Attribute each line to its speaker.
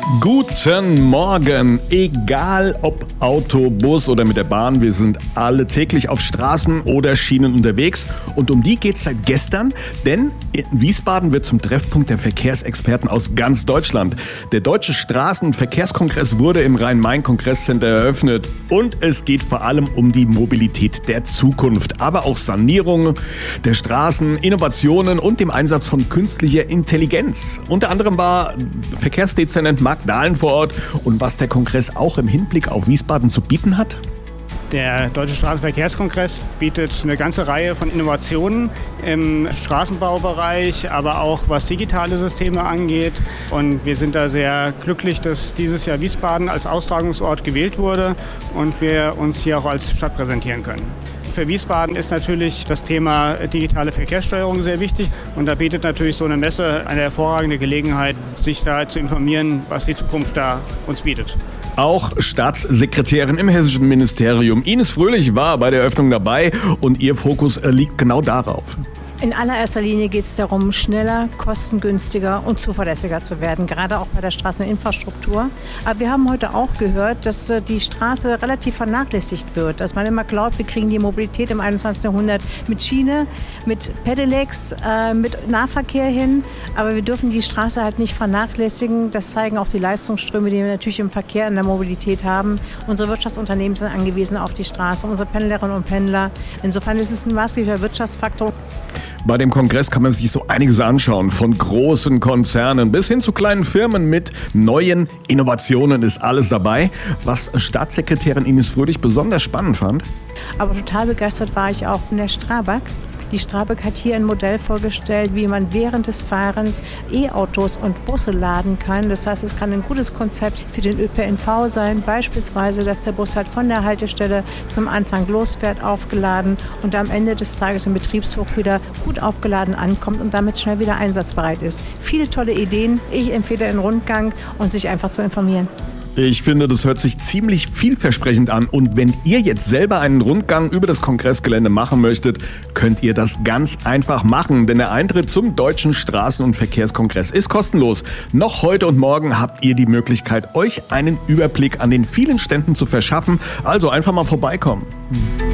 Speaker 1: Guten Morgen, egal ob Auto, Bus oder mit der Bahn, wir sind alle täglich auf Straßen oder Schienen unterwegs und um die geht's seit gestern, denn Wiesbaden wird zum Treffpunkt der Verkehrsexperten aus ganz Deutschland. Der Deutsche Straßenverkehrskongress wurde im Rhein-Main-Kongresscenter eröffnet und es geht vor allem um die Mobilität der Zukunft, aber auch Sanierung der Straßen, Innovationen und dem Einsatz von künstlicher Intelligenz. Unter anderem war Verkehrsdezernent Marc Dahlen vor Ort und was der Kongress auch im Hinblick auf Wiesbaden zu bieten hat.
Speaker 2: Der Deutsche Straßenverkehrskongress bietet eine ganze Reihe von Innovationen im Straßenbaubereich, aber auch was digitale Systeme angeht. Und wir sind da sehr glücklich, dass dieses Jahr Wiesbaden als Austragungsort gewählt wurde und wir uns hier auch als Stadt präsentieren können. Für Wiesbaden ist natürlich das Thema digitale Verkehrssteuerung sehr wichtig und da bietet natürlich so eine Messe eine hervorragende Gelegenheit, sich da zu informieren, was die Zukunft da uns bietet.
Speaker 1: Auch Staatssekretärin im Hessischen Ministerium Ines Fröhlich war bei der Eröffnung dabei und ihr Fokus liegt genau darauf.
Speaker 3: In allererster Linie geht es darum, schneller, kostengünstiger und zuverlässiger zu werden, gerade auch bei der Straßeninfrastruktur. Aber wir haben heute auch gehört, dass die Straße relativ vernachlässigt wird, dass man immer glaubt, wir kriegen die Mobilität im 21. Jahrhundert mit Schiene, mit Pedelecs, mit Nahverkehr hin. Aber wir dürfen die Straße halt nicht vernachlässigen. Das zeigen auch die Leistungsströme, die wir natürlich im Verkehr, in der Mobilität haben. Unsere Wirtschaftsunternehmen sind angewiesen auf die Straße, unsere Pendlerinnen und Pendler. Insofern ist es ein maßgeblicher Wirtschaftsfaktor.
Speaker 1: Bei dem Kongress kann man sich so einiges anschauen, von großen Konzernen bis hin zu kleinen Firmen mit neuen Innovationen ist alles dabei. Was Staatssekretärin Ines Fröhlich besonders spannend fand.
Speaker 3: Aber total begeistert war ich auch von der Strabag. Die Strabag hat hier ein Modell vorgestellt, wie man während des Fahrens E-Autos und Busse laden kann. Das heißt, es kann ein gutes Konzept für den ÖPNV sein. Beispielsweise, dass der Bus halt von der Haltestelle zum Anfang losfährt, aufgeladen und am Ende des Tages im Betriebshof wieder gut aufgeladen ankommt und damit schnell wieder einsatzbereit ist. Viele tolle Ideen. Ich empfehle einen Rundgang und sich einfach zu informieren.
Speaker 1: Ich finde, das hört sich ziemlich vielversprechend an und wenn ihr jetzt selber einen Rundgang über das Kongressgelände machen möchtet, könnt ihr das ganz einfach machen, denn der Eintritt zum Deutschen Straßen- und Verkehrskongress ist kostenlos. Noch heute und morgen habt ihr die Möglichkeit, euch einen Überblick an den vielen Ständen zu verschaffen, also einfach mal vorbeikommen.